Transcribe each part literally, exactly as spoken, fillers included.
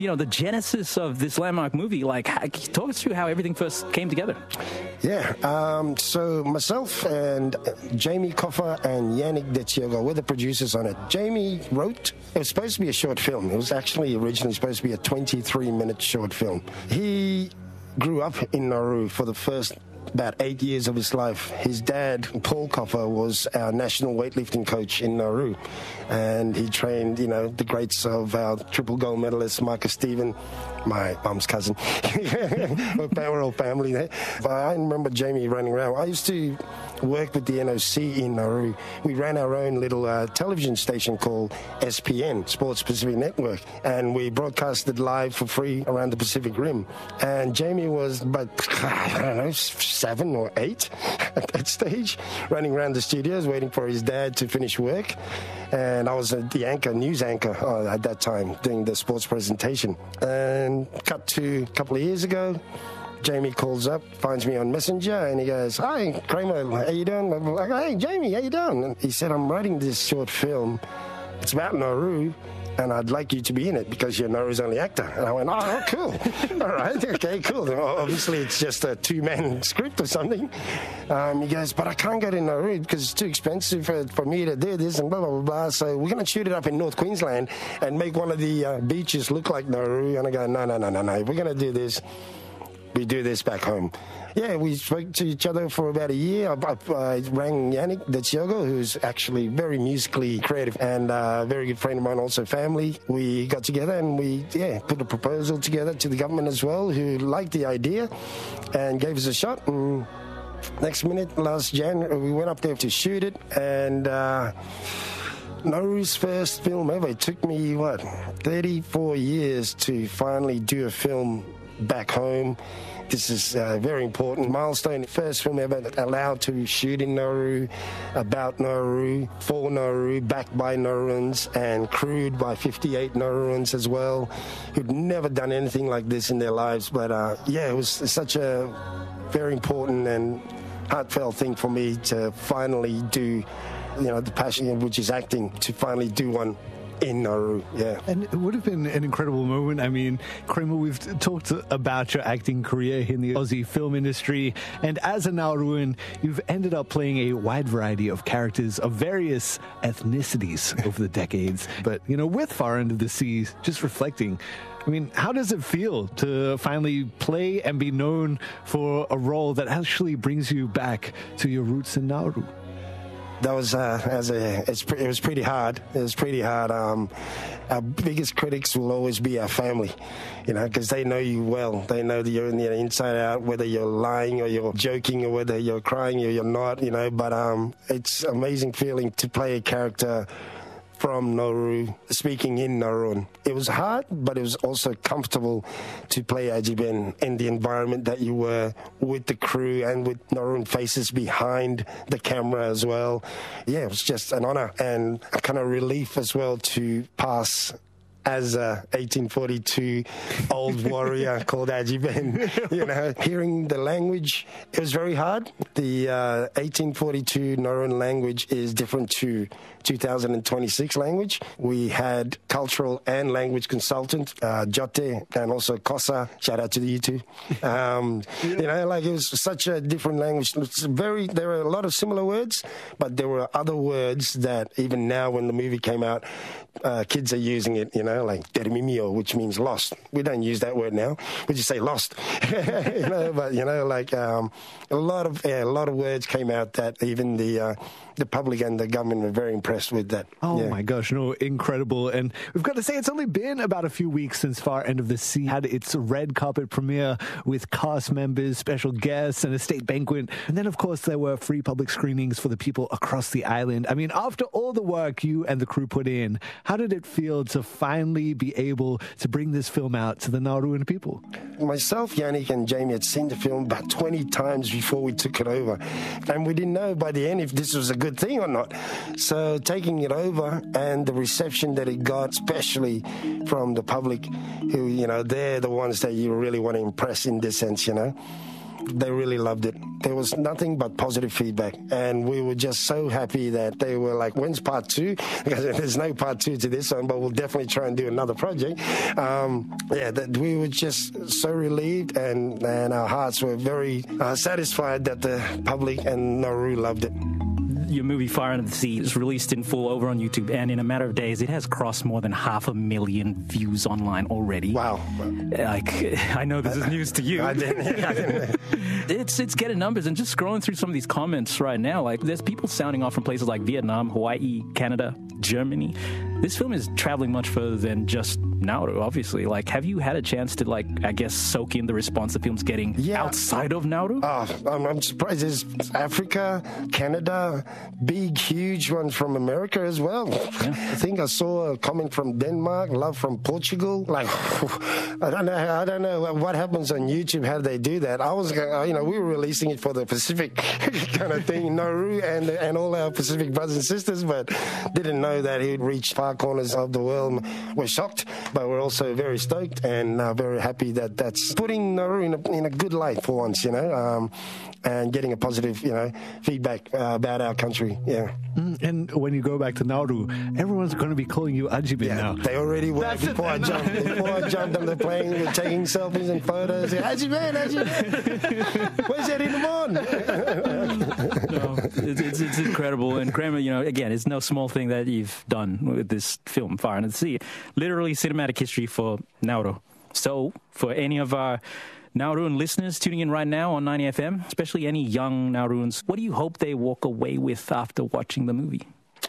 You know, the genesis of this landmark movie, like, talk us through how everything first came together. Yeah, um, so myself and Jamie Koffer and Yannick Detiogo were the producers on it. Jamie wrote, it was supposed to be a short film. It was actually originally supposed to be a twenty-three minute short film. He grew up in Nauru for the first about eight years of his life. His dad, Paul Koffer, was our national weightlifting coach in Nauru, and he trained, you know, the greats of our triple gold medalist, Micah Stephen, my mum's cousin. We're all family there. But I remember Jamie running around. I used to work with the N O C in Nauru. We ran our own little uh, television station called S P N, Sports Pacific Network, and we broadcasted live for free around the Pacific Rim. And Jamie was about, I don't know, seven or eight at that stage, running around the studios waiting for his dad to finish work. And I was the anchor, news anchor uh, at that time, doing the sports presentation. And cut to a couple of years ago, Jamie calls up, finds me on Messenger, and he goes, "Hi, Kramer, how you doing?" I'm like, "Hey, Jamie, how you doing?" And he said, "I'm writing this short film. It's about Nauru, and I'd like you to be in it because you're Nauru's only actor." And I went, "Oh, cool. All right, okay, cool." Well, obviously, it's just a two-man script or something. Um, he goes, "But I can't go to Nauru because it's too expensive for, for me to do this and blah, blah, blah, blah. So we're going to shoot it up in North Queensland and make one of the uh, beaches look like Nauru." And I go, no, no, no, no, no. If we're going to do this, we do this back home. Yeah, we spoke to each other for about a year. I, I, I rang Yannick Detiogo, who's actually very musically creative and a very good friend of mine, also family. We got together and we, yeah, put a proposal together to the government as well, who liked the idea and gave us a shot. And next minute, last January, we went up there to shoot it, and uh, Nauru's first film ever. It took me, what, thirty-four years to finally do a film back home. This is a very important milestone. First film ever allowed to shoot in Nauru, about Nauru, for Nauru, backed by Nauruans, and crewed by fifty-eight Nauruans as well, who'd never done anything like this in their lives. But uh, yeah, it was such a very important and heartfelt thing for me to finally do, you know, the passion, which is acting, to finally do one in Nauru, yeah. And it would have been an incredible moment. I mean, Kramer, we've talked about your acting career in the Aussie film industry, and as a Nauruan, you've ended up playing a wide variety of characters of various ethnicities over the decades. But, you know, with Far End of the Sea, just reflecting, I mean, how does it feel to finally play and be known for a role that actually brings you back to your roots in Nauru? That was uh, as a it's it was pretty hard. It was pretty hard. Um, our biggest critics will always be our family, you know, because they know you well. They know that you're in the inside out, whether you're lying or you're joking or whether you're crying or you're not, you know. But um, it's an amazing feeling to play a character from Nauru, speaking in Nauruan. It was hard, but it was also comfortable to play Ajiben in the environment that you were, with the crew and with Nauruan faces behind the camera as well. Yeah, it was just an honor and a kind of relief as well to pass as a eighteen forty-two old warrior called Ajiben. You know, hearing the language, it was very hard. The uh, eighteen forty-two Nauruan language is different to two thousand twenty-six language. We had cultural and language consultant, uh, Jote, and also Kosa. Shout out to you two. Um, you know, like it was such a different language. It's very, there were a lot of similar words, but there were other words that even now when the movie came out, uh, kids are using it, you know, like termimio, which means lost. We don't use that word now. We just say lost. You know, but, you know, like um, a lot of yeah, a lot of words came out that even the uh, the public and the government were very impressed with that. Oh, yeah. my gosh, no, incredible. And we've got to say, it's only been about a few weeks since Far End of the Sea had its red carpet premiere with cast members, special guests, and a state banquet. And then, of course, there were free public screenings for the people across the island. I mean, after all the work you and the crew put in, how did it feel to finally be able to bring this film out to the Nauruan people? Myself, Yannick, and Jamie had seen the film about twenty times before we took it over. And we didn't know by the end if this was a good thing or not. So taking it over and the reception that it got, especially from the public, who, you know, they're the ones that you really want to impress in this sense, you know. they really loved it. There was nothing but positive feedback, and we were just so happy that they were like, when's part two? Because there's no part two to this one, but we'll definitely try and do another project. Um, yeah, that we were just so relieved, and, and our hearts were very uh, satisfied that the public and Nauru loved it. Your movie Fire Under the Sea is released in full over on YouTube, and in a matter of days, it has crossed more than half a million views online already. Wow! Like, I know this is news to you. I didn't. I didn't. It's it's getting numbers, and just scrolling through some of these comments right now, like there's people sounding off from places like Vietnam, Hawaii, Canada, Germany. This film is traveling much further than just Nauru, obviously. Like, have you had a chance to, like, I guess, soak in the response the film's getting yeah. outside of Nauru? Oh, I'm, I'm surprised. There's Africa, Canada, big, huge ones from America as well. Yeah. I think I saw a comment from Denmark, love from Portugal. Like, I don't know. I don't know what happens on YouTube. How do they do that? I was, you know, we were releasing it for the Pacific kind of thing, Nauru, and and all our Pacific brothers and sisters, but didn't know that he'd reach far corners of the world. We're shocked, but we're also very stoked and uh, very happy that that's putting Nauru in a, in a good light for once, you know, um, and getting a positive, you know, feedback uh, about our country. Yeah. Mm, and when you go back to Nauru, everyone's going to be calling you Ajibin yeah, now. They already were That's before I jumped. Before I jumped on the plane, we were taking selfies and photos. Ajibin, Ajibin, where's that in the morning? No, it's, it's, it's incredible. And Kramer, you know, again, it's no small thing that you've done with this film, Fire Under the Sea. Literally cinematic history for Nauru. So, for any of our Nauruan listeners tuning in right now on ninety F M, especially any young Nauruans, what do you hope they walk away with after watching the movie?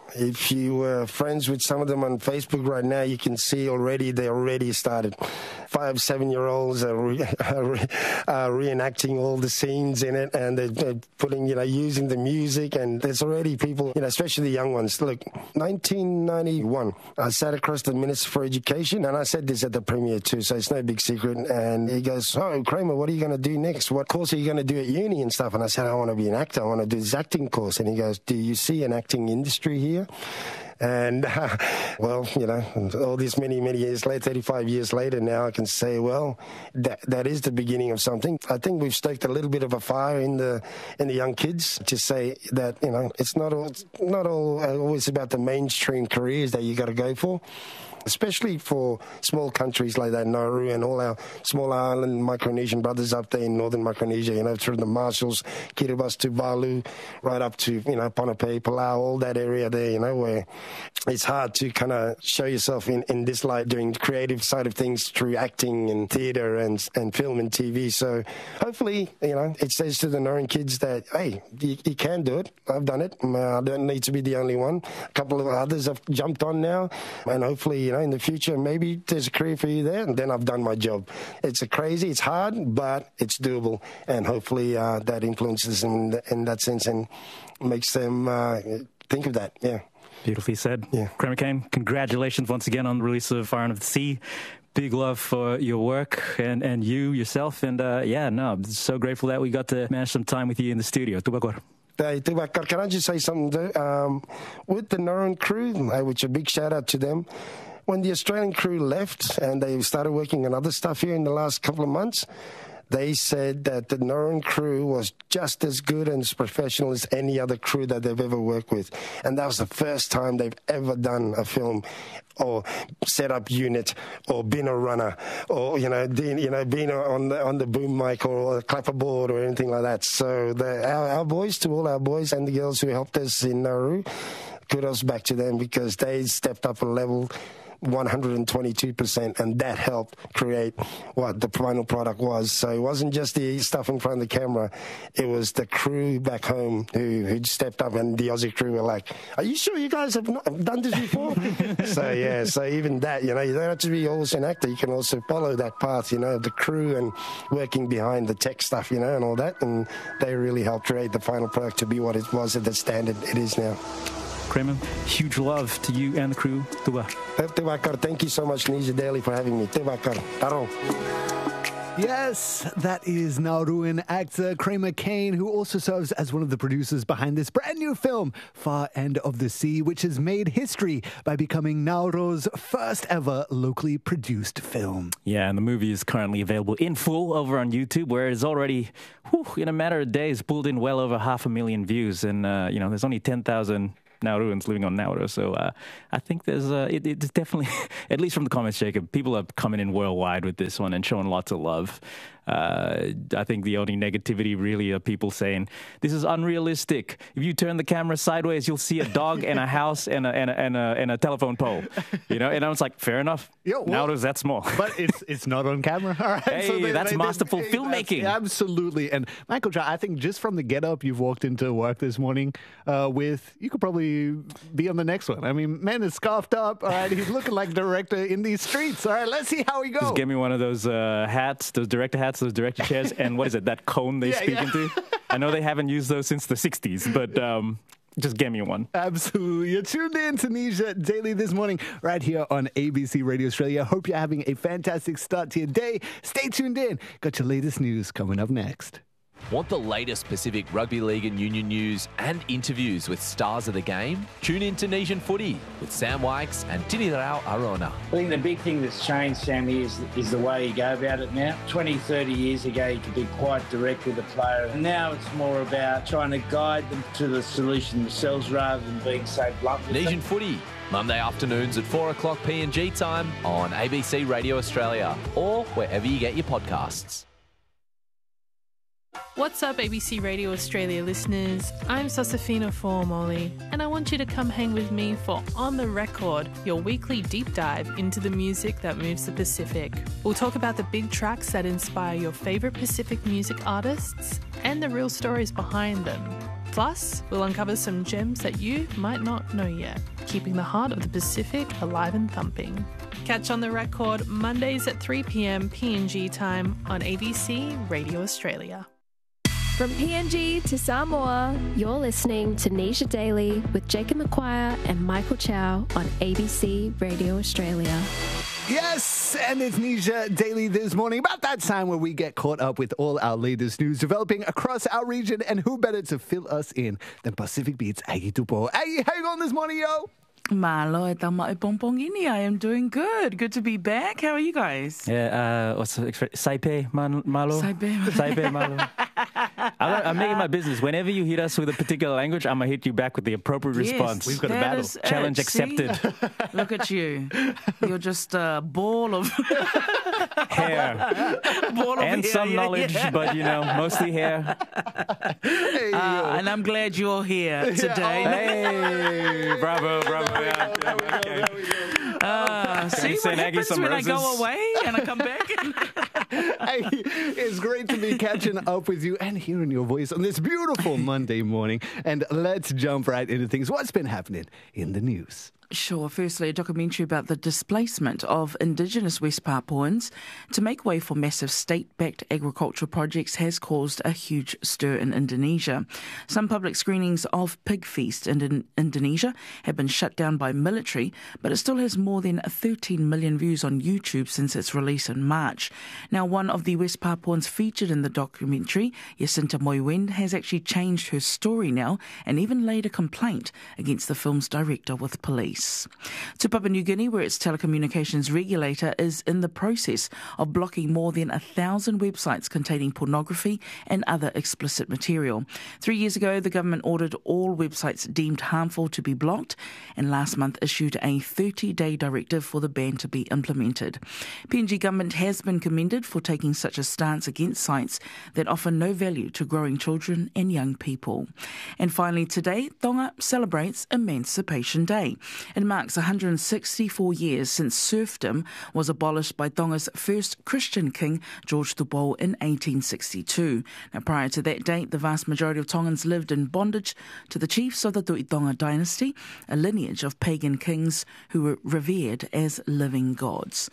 If you were friends with some of them on Facebook right now, you can see already they already started. Five, seven-year-olds are, re- are, re- are reenacting all the scenes in it, and they're, they're putting, you know, using the music. And there's already people, you know, especially the young ones. Look, nineteen ninety-one, I sat across the Minister for Education, and I said this at the premiere too, so it's no big secret. And he goes, "Oh, Kramer, what are you going to do next? What course are you going to do at uni and stuff?" And I said, "I want to be an actor. I want to do this acting course." And he goes, "Do you see an acting industry here?" And, uh, well, you know, all these many, many years later, thirty-five years later now, I can say, well, that that is the beginning of something. I think we've stoked a little bit of a fire in the in the young kids to say that, you know, it's not all, not all uh, always about the mainstream careers that you got to go for. Especially for small countries like that, Nauru and all our small island Micronesian brothers up there in northern Micronesia, you know, through the Marshalls, Kiribati to Valu, right up to, you know, Ponape, Palau, all that area there, you know, where it's hard to kind of show yourself in, in this light, doing the creative side of things through acting and theatre and, and film and T V. So hopefully, you know, it says to the Nauruan kids that, hey, you, you can do it. I've done it. I don't need to be the only one. A couple of others have jumped on now, and hopefully, you know, in the future, maybe there's a career for you there, and then I've done my job. It's a crazy, it's hard, but it's doable, and hopefully uh, that influences them in, in that sense and makes them uh, think of that, yeah. Beautifully said. Yeah. Kramer Kane, congratulations once again on the release of Fire Under the Sea. Big love for your work and, and you, yourself, and uh, yeah, no, I'm so grateful that we got to manage some time with you in the studio. Tubakor. Hey, Tubakor, can I just say something too? Um, with the Nauruan crew, which a big shout out to them, when the Australian crew left and they started working on other stuff here in the last couple of months, they said that the Nauruan crew was just as good and as professional as any other crew that they've ever worked with. And that was the first time they've ever done a film or set up unit or been a runner or, you know, been, you know, been on the, on the boom mic or a clapperboard or anything like that. So the, our, our boys, to all our boys and the girls who helped us in Nauru, kudos back to them because they stepped up a level one hundred twenty-two percent, and that helped create what the final product was. So it wasn't just the stuff in front of the camera, it was the crew back home who who stepped up, and the Aussie crew were like, "Are you sure you guys have not done this before?" So yeah, so even that, you know, you don't have to be always an actor, you can also follow that path, you know, the crew and working behind the tech stuff, you know, and all that, and they really helped create the final product to be what it was at the standard it is now. Kramer, huge love to you and the crew. Tuba. Tubakor, thank you so much, Ninja Daily, for having me. Tubakor, taro. Yes, that is Nauruan actor Kramer Kane, who also serves as one of the producers behind this brand new film, Far End of the Sea, which has made history by becoming Nauru's first ever locally produced film. Yeah, and the movie is currently available in full over on YouTube, where it's already, whew, in a matter of days, pulled in well over half a million views. And, uh, you know, there's only ten thousand Nauruans living on Nauru. So uh, I think there's, uh, it, it's definitely, at least from the comments, Jacob, people are coming in worldwide with this one and showing lots of love. Uh, I think the only negativity really are people saying, this is unrealistic. If you turn the camera sideways, you'll see a dog and a house and a, and a, and a, and a telephone pole. You know, and I was like, fair enough. Yo, well, Nauru's that small. But it's it's not on camera. All right. Hey, so they, that's they, masterful they, filmmaking. That's, absolutely. And Michael Chow, I think just from the get-up you've walked into work this morning uh, with, you could probably be on the next one. I mean, man is scarfed up. All right, he's looking like director in these streets. All right, let's see how he goes. Just give me one of those uh, hats, those director hats, those director chairs, and what is it, that cone they yeah, speak yeah. into? I know they haven't used those since the sixties, but um, just give me one. Absolutely. You're tuned in to Nisha Daily this morning right here on A B C Radio Australia. Hope you're having a fantastic start to your day. Stay tuned in. Got your latest news coming up next. Want the latest Pacific Rugby League and Union news and interviews with stars of the game? Tune in to Nation Footy with Sam Wykes and Tinirao Arona. I think the big thing that's changed, Sammy, is, is the way you go about it now. twenty, thirty years ago, you could be quite direct with the player. And now it's more about trying to guide them to the solution themselves rather than being so blunt with Nation them. Footy, Monday afternoons at four o'clock P N G time on A B C Radio Australia or wherever you get your podcasts. What's up, A B C Radio Australia listeners? I'm Sosafina Formoli, and I want you to come hang with me for On The Record, your weekly deep dive into the music that moves the Pacific. We'll talk about the big tracks that inspire your favourite Pacific music artists and the real stories behind them. Plus, we'll uncover some gems that you might not know yet, keeping the heart of the Pacific alive and thumping. Catch On The Record Mondays at three p.m. P N G time on A B C Radio Australia. From P N G to Samoa, you're listening to Nisha Daily with Jacob McQuire and Michael Chow on A B C Radio Australia. Yes, and it's Nisha Daily this morning, about that time where we get caught up with all our latest news developing across our region, and who better to fill us in than Pacific Beat's Aggie Tupo. Aggie, how you going this morning, yo? Malo e tama e pompongini. I am doing good. Good to be back. How are you guys? Yeah, uh, what's the expression? Saipe malo? Saipe malo. Saipe malo. I'm, I'm making my business. Whenever you hit us with a particular language, I'm going to hit you back with the appropriate yes, response. We've got a battle. Challenge it. accepted. Look at you. You're just a ball of hair. Ball of and hair, some yeah, knowledge, yeah. but, you know, mostly hair. Hey, uh, and I'm glad you're here today. Hey, bravo, bravo. Yeah, there we go, there we go. Uh, see what happens when roses? I go away and I come back? Hey, it's great to be catching up with you and hearing your voice on this beautiful Monday morning. And let's jump right into things. What's been happening in the news? Sure. Firstly, a documentary about the displacement of Indigenous West Papuans to make way for massive state-backed agricultural projects has caused a huge stir in Indonesia. Some public screenings of Pig Feast in Indonesia have been shut down by military, but it still has more than thirteen million views on YouTube since its release in March. Now, one of the West Papuans featured in the documentary, Jacinta Moiwen, has actually changed her story now and even laid a complaint against the film's director with police. To Papua New Guinea, where its telecommunications regulator is in the process of blocking more than a thousand websites containing pornography and other explicit material. Three years ago, the government ordered all websites deemed harmful to be blocked and last month issued a thirty-day directive for the ban to be implemented. P N G government has been commended for taking such a stance against sites that offer no value to growing children and young people. And finally, today, Tonga celebrates Emancipation Day. It marks one hundred sixty-four years since serfdom was abolished by Tonga's first Christian king, George Tupou, in eighteen sixty-two. Now, prior to that date, the vast majority of Tongans lived in bondage to the chiefs of the Tuitonga dynasty, a lineage of pagan kings who were revered as living gods.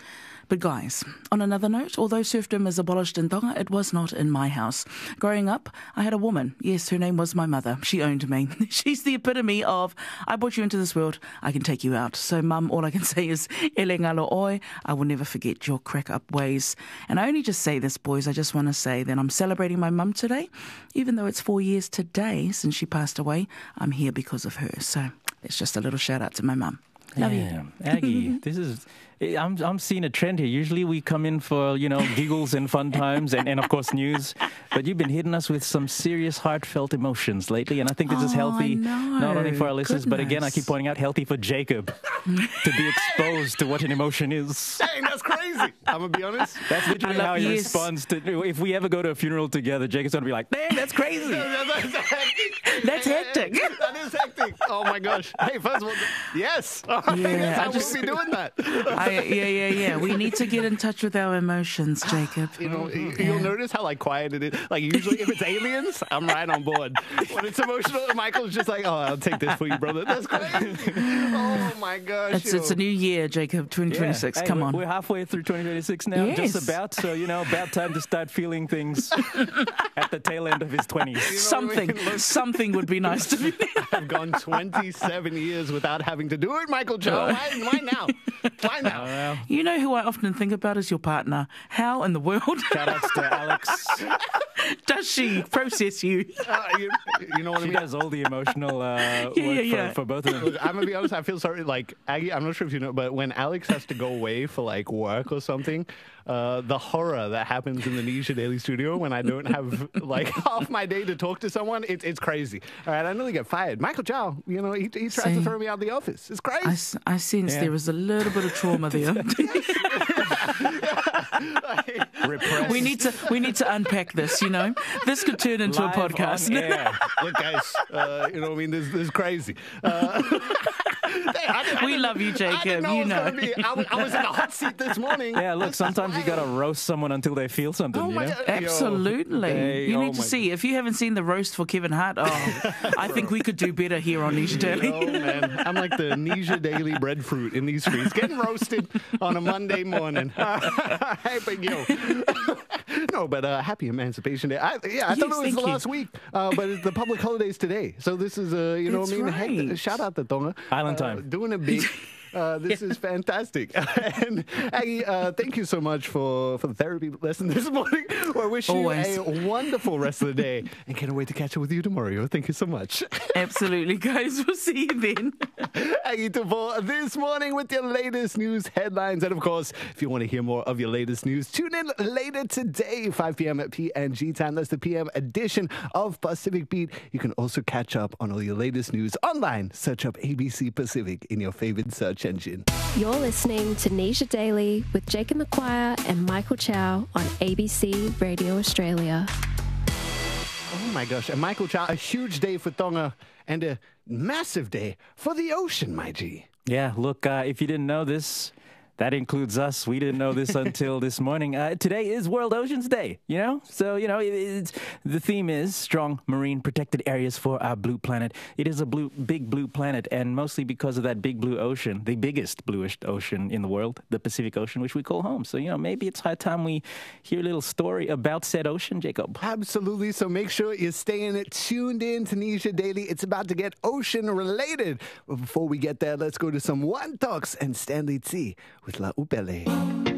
But guys, on another note, although serfdom is abolished in Tonga, it was not in my house. Growing up, I had a woman. Yes, her name was my mother. She owned me. She's the epitome of, I brought you into this world, I can take you out. So, Mum, all I can say is, ele ngalo oi, I will never forget your crack-up ways. And I only just say this, boys, I just want to say that I'm celebrating my mum today. Even though it's four years today since she passed away, I'm here because of her. So, it's just a little shout-out to my mum. Love yeah, you. Aggie, this is, I'm I'm seeing a trend here. Usually we come in for, you know, giggles and fun times and, and of course news, but you've been hitting us with some serious heartfelt emotions lately, and I think this is Oh, healthy, I know. not only for our listeners, but again, I keep Goodness. pointing out, healthy for Jacob to be exposed to what an emotion is. Dang, that's crazy. I'm going to be honest. That's literally I love how he yes. responds to, if we ever go to a funeral together, Jacob's going to be like, dang, that's crazy. That's hectic. That is hectic. Oh my gosh. Hey, first of all, yes. Yeah, I I just- will be doing that. I, yeah, yeah, yeah. We need to get in touch with our emotions, Jacob. You know, you- you'll notice how like quiet it is. Like usually, if it's aliens, I'm right on board. When it's emotional, Michael's just like, "Oh, I'll take this for you, brother." That's crazy. Oh my gosh. It's, it's a new year, Jacob, twenty twenty-six. Hey, Come we're, on. We're halfway through twenty twenty-six now, Yes. just about. So, you know, about time to start feeling things at the tail end of his twenties. Something, something would be nice to be. I've gone twenty-seven years without having to do it, Michael Joe. Why, why now? Why now? You know who I often think about as your partner. How in the world Shout outs to Alex. does she process you? Uh, you, you know what I She mean? does all the emotional uh, Yeah, work yeah, yeah. For, for both of them. Look, I'm gonna be honest. I feel sorry. Like Aggie, I'm not sure if you know, but when Alex has to go away for like work or something, uh, the horror that happens in the Nisha Daily Studio when I don't have like half my day to talk to someone, it's it's crazy. All right, I nearly get fired. Michael Chow, you know, he, he tries to Same. throw me out of the office. It's crazy. I, s- I sense Yeah. there was a little bit of trauma there. Repressed. we need to we need to unpack this. You know, this could turn into Live a podcast. on air. Look, guys, uh, you know what I mean? This, this is crazy. Uh, I didn't- I We didn't- love you, I didn't Jacob. know You it was know. gonna be- I, was, I was in the hot seat this morning. Yeah, look, This is sometimes you wild. got to roast someone until they feel something, Oh you my know? God. Absolutely. Hey, you oh need to my- see. If you haven't seen the roast for Kevin Hart, oh, I think we could do better here on Nisha Daily. Oh man, I'm like the Nisha Daily breadfruit in these streets, getting roasted on a Monday morning. Hey, but yo, no, but uh, happy Emancipation Day. I, yeah, I Yes, thought it was thank the you. last week, uh, but it's the public holidays today. So this is, uh, you know, what I mean, That's Heck, right. shout out to Tonga, Island uh, time. doing it big. Uh, this is fantastic. And Aggie, uh, thank you so much for, for the therapy lesson this morning. I wish you Always. a wonderful rest of the day and can't wait to catch up with you tomorrow. Thank you so much. Absolutely, guys. We'll see you then. Aggie Tafo this morning with your latest news headlines. And of course, if you want to hear more of your latest news, tune in later today, five p.m. at P N G time. That's the P M edition of Pacific Beat. You can also catch up on all your latest news online. Search up A B C Pacific in your favorite search engine. You're listening to Nisha Daily with Jacob McQuire and Michael Chow on A B C Radio Australia. Oh my gosh. And Michael Chow, a huge day for Tonga and a massive day for the ocean, my G. Yeah, look, uh, if you didn't know this, that includes us. We didn't know this until this morning. Uh, today is World Oceans Day, you know? So, you know, it, it's, the theme is strong marine protected areas for our blue planet. It is a blue, big blue planet, and mostly because of that big blue ocean, the biggest bluish ocean in the world, the Pacific Ocean, which we call home. So, you know, maybe it's high time we hear a little story about said ocean, Jacob. Absolutely. So make sure you're staying tuned in to Nisha Daily. It's about to get ocean related. But before we get there, let's go to some One Talks and Stanley T with La Upele.